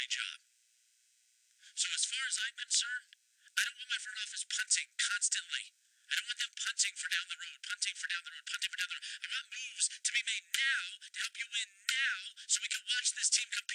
job. So as far as I'm concerned, I don't want my front office punting constantly. I don't want them punting for down the road, punting for down the road, punting for down the road. I want moves to be made now to help you win now so we can watch this team compete.